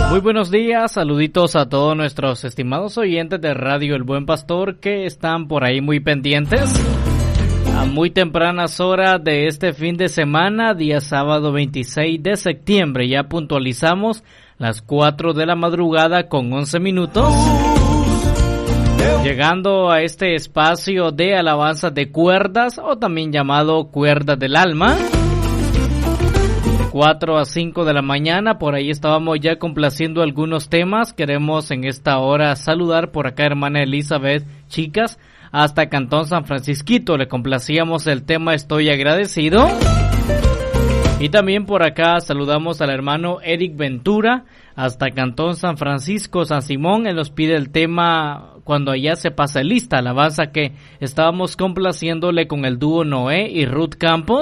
Muy buenos días, saluditos a todos nuestros estimados oyentes de Radio El Buen Pastor que están por ahí muy pendientes. A muy tempranas horas de este fin de semana, día sábado 26 de septiembre, ya puntualizamos las 4 de la madrugada con 11 minutos. Llegando a este espacio de alabanza de cuerdas o también llamado Cuerdas del Alma. 4 a 5 de la mañana, por ahí estábamos ya complaciendo algunos temas. Queremos en esta hora saludar por acá hermana Elizabeth Chicas hasta Cantón San Francisquito. Le complacíamos el tema Estoy Agradecido. Y también por acá saludamos al hermano Eric Ventura hasta Cantón San Francisco, San Simón. Él nos pide el tema Cuando allá se pasa lista, alabanza que estábamos complaciéndole con el dúo Noé y Ruth Campos.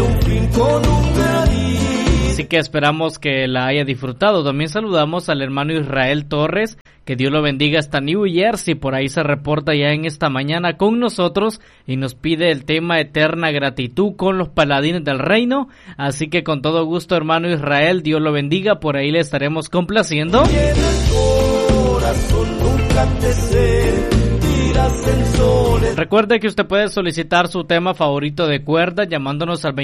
Así que esperamos que la haya disfrutado. También saludamos al hermano Israel Torres, que Dios lo bendiga hasta New Jersey. Por ahí se reporta ya en esta mañana con nosotros y nos pide el tema Eterna Gratitud con los Paladines del Reino. Así que con todo gusto, hermano Israel, Dios lo bendiga. Por ahí le estaremos complaciendo. Recuerde que usted puede solicitar su tema favorito de cuerda llamándonos al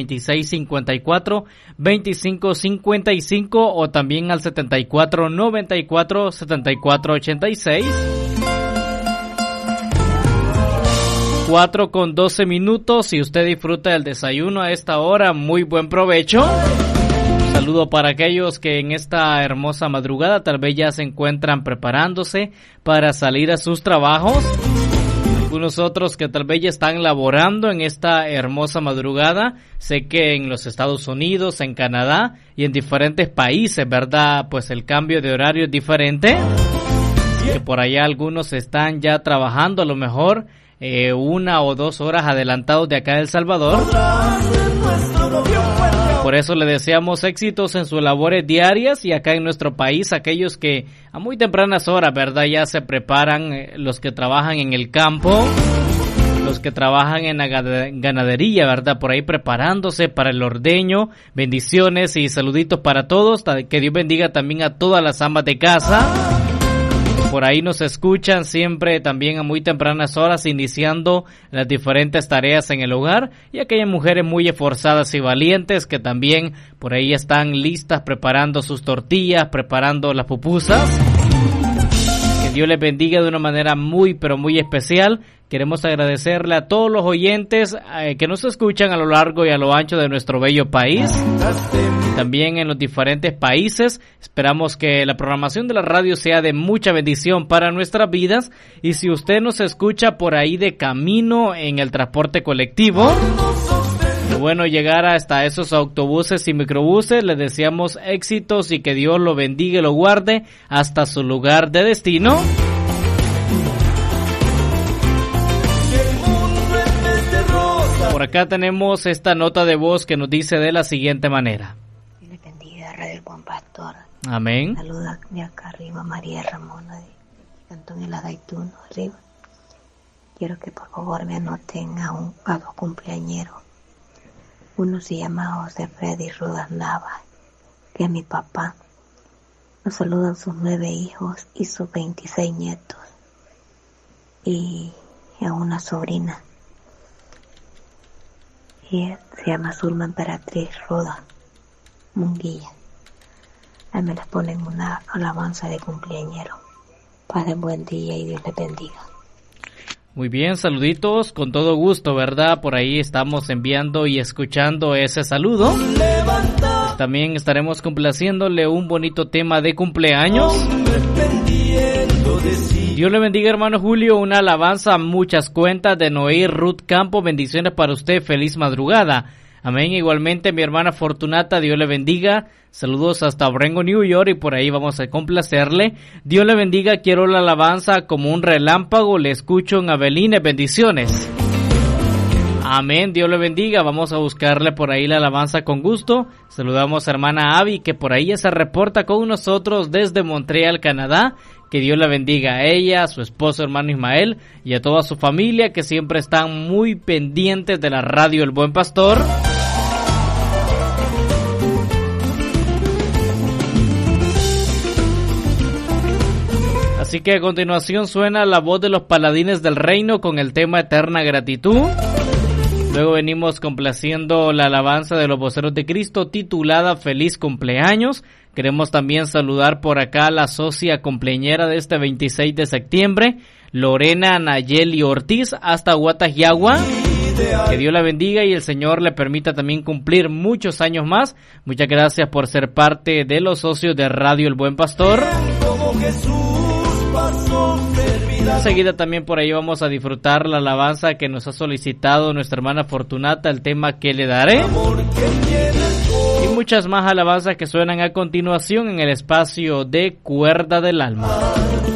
2654-2555 o también al 7494-7486. 4 con 12 minutos. Si usted disfruta del desayuno a esta hora, muy buen provecho. Saludo para aquellos que en esta hermosa madrugada tal vez ya se encuentran preparándose para salir a sus trabajos. Algunos otros que tal vez ya están laborando en esta hermosa madrugada. Sé que en los Estados Unidos, en Canadá y en diferentes países, ¿verdad? Pues el cambio de horario es diferente. Que por allá algunos están ya trabajando a lo mejor 1 o 2 horas adelantados de acá de El Salvador. Por eso le deseamos éxitos en sus labores diarias y acá en nuestro país, aquellos que a muy tempranas horas, ¿verdad? Ya se preparan, los que trabajan en el campo, los que trabajan en la ganadería, ¿verdad? Por ahí preparándose para el ordeño. Bendiciones y saluditos para todos. Que Dios bendiga también a todas las amas de casa. Por ahí nos escuchan siempre también a muy tempranas horas iniciando las diferentes tareas en el hogar y aquellas mujeres muy esforzadas y valientes que también por ahí están listas preparando sus tortillas, preparando las pupusas. Que Dios les bendiga de una manera muy pero muy especial. Queremos agradecerle a todos los oyentes que nos escuchan a lo largo y a lo ancho de nuestro bello país. También en los diferentes países. Esperamos que la programación de la radio sea de mucha bendición para nuestras vidas. Y si usted nos escucha por ahí de camino en el transporte colectivo, bueno, llegar hasta esos autobuses y microbuses, les deseamos éxitos y que Dios lo bendiga y lo guarde hasta su lugar de destino. Por acá tenemos esta nota de voz que nos dice de la siguiente manera. Dios le bendiga, Radio El Buen Pastor. Amén. Saluda de acá arriba María Ramona de Cantón El Adaituno, arriba. Quiero que por favor me anoten a dos cumpleañeros. Uno se llama José Freddy Rudas Nava, que es mi papá. Nos saludan sus 9 hijos y sus 26 nietos. Y a una sobrina. Y se llama Zulma Emperatriz Roda Munguilla. Ahí me les ponen una alabanza de cumpleañero. Pasen buen día y Dios les bendiga. Muy bien, saluditos, con todo gusto, ¿verdad? Por ahí estamos enviando y escuchando ese saludo. Pues también estaremos complaciéndole un bonito tema de cumpleaños. Dios le bendiga, hermano Julio, una alabanza, muchas cuentas de Noé y Ruth Campo. Bendiciones para usted, feliz madrugada. Amén. Igualmente, mi hermana Fortunata, Dios le bendiga. Saludos hasta Orengo, New York, y por ahí vamos a complacerle. Dios le bendiga, quiero la alabanza como un relámpago. Le escucho en Avelines, bendiciones. Amén, Dios le bendiga. Vamos a buscarle por ahí la alabanza con gusto. Saludamos a hermana Abby, que por ahí se reporta con nosotros desde Montreal, Canadá. Que Dios la bendiga a ella, a su esposo hermano Ismael y a toda su familia que siempre están muy pendientes de la radio El Buen Pastor. Así que a continuación suena la voz de los Paladines del Reino con el tema Eterna Gratitud. Luego venimos complaciendo la alabanza de los Voceros de Cristo titulada Feliz Cumpleaños. Queremos también saludar por acá a la socia cumpleañera de este 26 de septiembre, Lorena Nayeli Ortiz, hasta Guatajiagua. Que Dios la bendiga y el Señor le permita también cumplir muchos años más. Muchas gracias por ser parte de los socios de Radio El Buen Pastor. Enseguida también por ahí vamos a disfrutar la alabanza que nos ha solicitado nuestra hermana Fortunata, el tema que le daré. Y muchas más alabanzas que suenan a continuación en el espacio de Cuerda del Alma.